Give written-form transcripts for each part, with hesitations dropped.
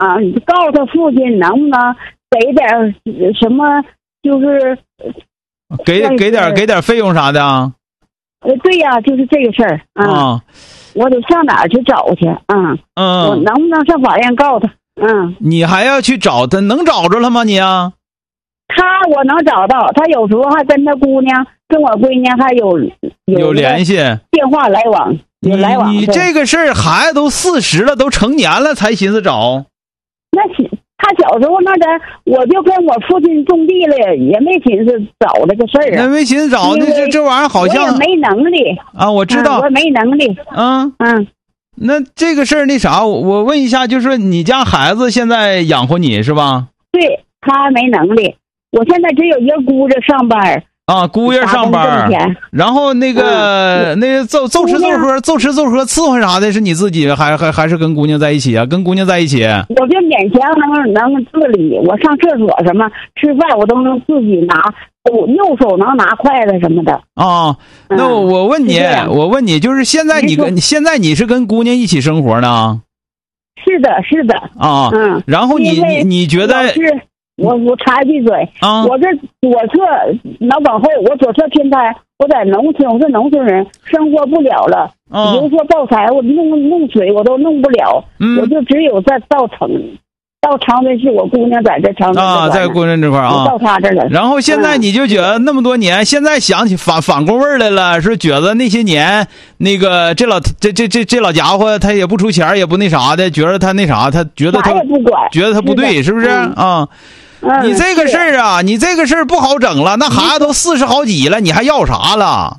你告诉他父亲能不能给点什么，就是给点费用啥的啊？ 对呀，就是这个事儿啊。我得上哪儿去找去？我能不能上法院告他？ 你还要去找他，能找着了吗你啊？ 我能找到，他有时候还跟他姑娘、跟我闺女还有联系， 电话来往，有来往。 你这个事儿，孩子都40了，都成年了才寻思找。 那他小时候那我就跟我父亲种地了，也没寻思找这个事儿啊。 那没寻思找，那这玩意儿好像我也没能力啊，我知道， 我没能力。 那这个事儿那啥，我问一下，就是说你家孩子现在养活你是吧？ 对，他没能力。我现在只有一个姑子上班姑爷上班，然后那个奏吃奏喝伺候啥的，是你自己还是跟姑娘在一起啊？跟姑娘在一起。 我就勉强能自理，我上厕所什么吃饭我都能自己拿，我右手能拿筷子什么的。 那我问你，就是现在你是跟姑娘一起生活呢？ 是的。 然后你觉得？ 我插一句嘴，我这左侧脑梗后，我左侧偏瘫，我在农村，我是农村人，生活不了了。比如说倒柴，我弄水我都弄不了，我就只有在到长春市，我姑娘在这长春在姑娘这块到她这儿了。 然后现在你就觉得那么多年，现在想起反过味儿来了，是觉得那些年那个这老家伙他也不出钱也不那啥的，觉得他那啥，他觉得他也不管， 觉得他不对，是不是你这个事儿啊，你这个事儿不好整了。那孩子都40好几了，你还要啥了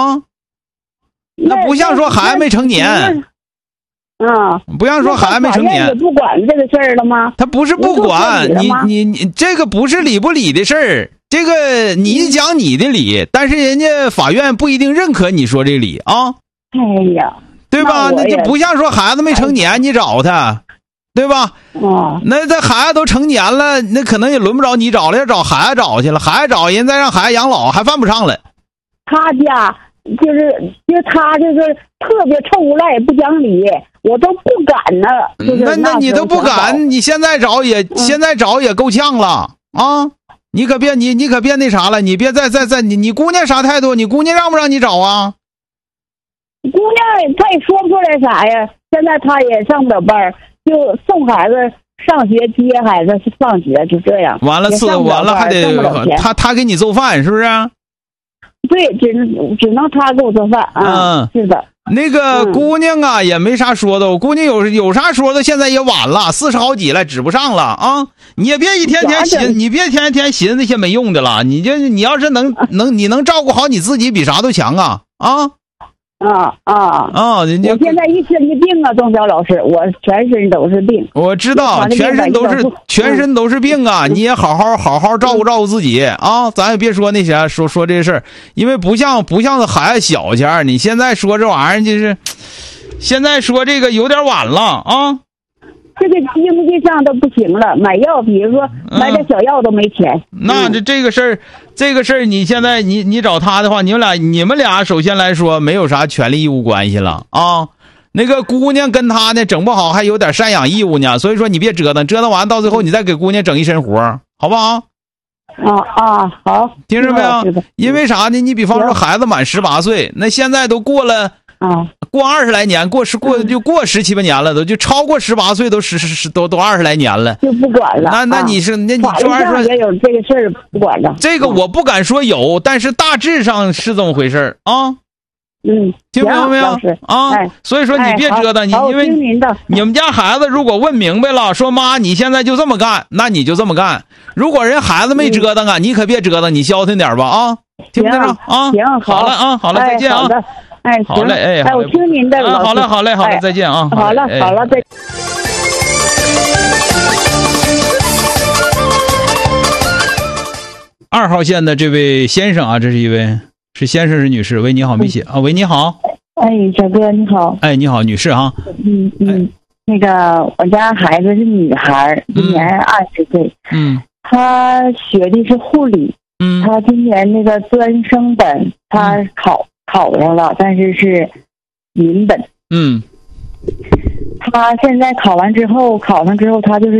那不像说孩子没成年，不像说孩子没成年。 也不管这个事儿了吗？ 他不是不管你这个不是理不理的事儿，这个你讲你的理，但是人家法院不一定认可你说这理啊。 哎呀， 对吧？那就不像说孩子没成年你找他。对吧？那这孩子都成年了，那可能也轮不着你找了，要找孩子找去了，孩子找人再让孩子养老，还犯不上了。 他家就是他就是特别臭无赖，不讲理，我都不敢呢。 那你都不敢，你现在找也够呛了你可别那啥了，你别再你姑娘啥态度？你姑娘让不让你找啊？ 姑娘她也说不出来啥呀，现在她也上不了班，就送孩子上学，接孩子放学，就这样。完了还得他给你做饭，是不是？ 对，只能他给我做饭是的。 那个姑娘啊，也没啥说的。我姑娘有啥说的，现在也晚了，40好几了，指不上了你也别一天天寻，你别天天寻那些没用的了。你要是你能照顾好你自己，比啥都强我现在一身的病钟晓老师，我全身都是病。 我知道，全身都是病你也好好照顾自己咱也别说那些说这事儿，因为不像孩子小前你现在说这玩意儿就是现在说这个有点晚了这个经济上都不行了，买药，比如说买点小药都没钱。 那这个事儿，你现在你找他的话，你们俩首先来说没有啥权利义务关系了那个姑娘跟他呢整不好还有点赡养义务呢，所以说你别折腾完到最后你再给姑娘整一身活，好不好？ 好， 听着没有？因为啥呢？你比方说孩子满18岁，那现在都过了过20来年，过17、18年了，就超过18岁都20来年了， 就不管了。 那你说法律上也有这个事儿不管了。 这个我不敢说有，但是大致上是这么回事听明白没有所以说你别折腾因为你们家孩子如果问明白了，说妈你现在就这么干，那你就这么干。如果人孩子没折腾你可别折腾，你消停点吧听不听着行， 好了好了，再见好嘞我听您的好嘞再见好了再 2号线的这位先生这是一位是先生是女士？喂，你好，米姐喂，你好。 小哥你好。 你好，女士那个我家孩子是女孩，今年20岁。她学的是护理。她今年那个专升本，她考上了，但是是民本。她现在考上之后，她就是